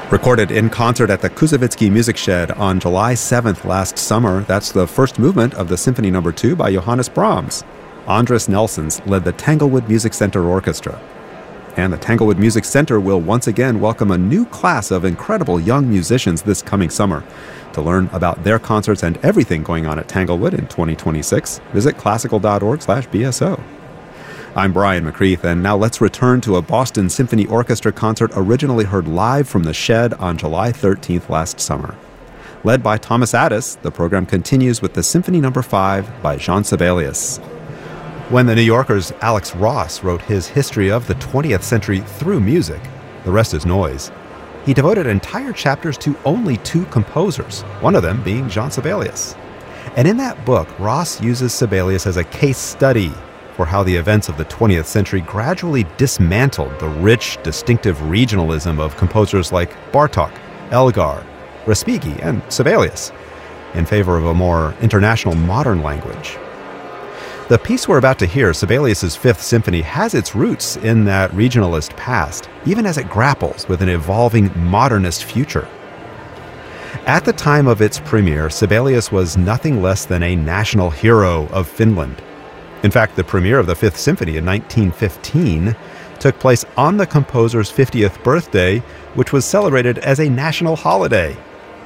Recorded in concert at the Kusevitsky Music Shed on July 7th last summer, that's the first movement of the Symphony No. 2 by Johannes Brahms. Andris Nelsons led the Tanglewood Music Center Orchestra. And the Tanglewood Music Center will once again welcome a new class of incredible young musicians this coming summer. To learn about their concerts and everything going on at Tanglewood in 2026, visit classical.org/BSO. I'm Brian McCreath, and now let's return to a Boston Symphony Orchestra concert originally heard live from the Shed on July 13th last summer. Led by Thomas Addis, the program continues with the Symphony No. 5 by Jean Sibelius. When the New Yorker's Alex Ross wrote his history of the 20th century through music, the rest is noise, he devoted entire chapters to only two composers, one of them being Jean Sibelius. And in that book, Ross uses Sibelius as a case study for how the events of the 20th century gradually dismantled the rich, distinctive regionalism of composers like Bartók, Elgar, Respighi, and Sibelius, in favor of a more international modern language. The piece we're about to hear, Sibelius's Fifth Symphony, has its roots in that regionalist past, even as it grapples with an evolving modernist future. At the time of its premiere, Sibelius was nothing less than a national hero of Finland. In fact, the premiere of the Fifth Symphony in 1915 took place on the composer's 50th birthday, which was celebrated as a national holiday.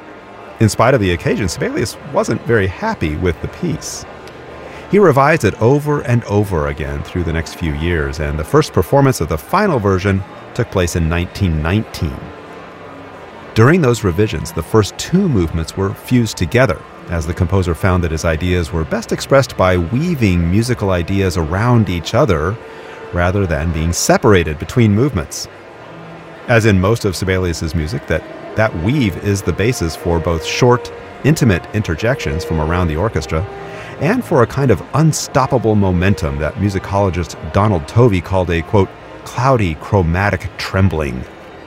In spite of the occasion, Sibelius wasn't very happy with the piece. He revised it over and over again through the next few years, and the first performance of the final version took place in 1919. During those revisions, the first two movements were fused together, as the composer found that his ideas were best expressed by weaving musical ideas around each other rather than being separated between movements. As in most of Sibelius's music, that weave is the basis for both short, intimate interjections from around the orchestra and for a kind of unstoppable momentum that musicologist Donald Tovey called a, quote, cloudy chromatic trembling.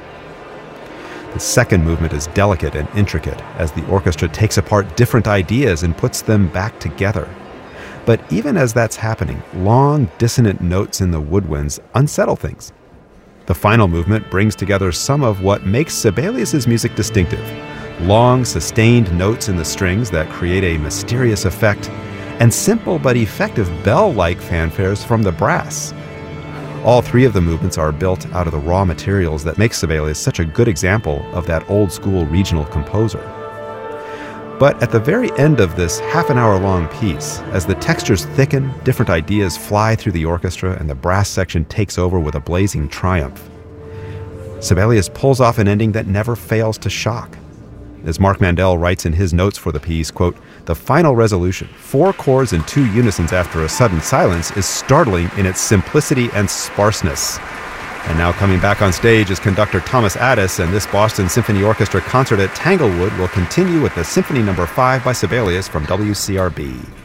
The second movement is delicate and intricate as the orchestra takes apart different ideas and puts them back together. But even as that's happening, long, dissonant notes in the woodwinds unsettle things. The final movement brings together some of what makes Sibelius's music distinctive. Long, sustained notes in the strings that create a mysterious effect, and simple but effective bell-like fanfares from the brass. All three of the movements are built out of the raw materials that make Sibelius such a good example of that old-school regional composer. But at the very end of this half-an-hour-long piece, as the textures thicken, different ideas fly through the orchestra, and the brass section takes over with a blazing triumph, Sibelius pulls off an ending that never fails to shock. As Mark Mandel writes in his notes for the piece, quote, the final resolution, 4 chords and 2 unisons after a sudden silence, is startling in its simplicity and sparseness. And now coming back on stage is conductor Thomas Addis, and this Boston Symphony Orchestra concert at Tanglewood will continue with the Symphony No. 5 by Sibelius from WCRB.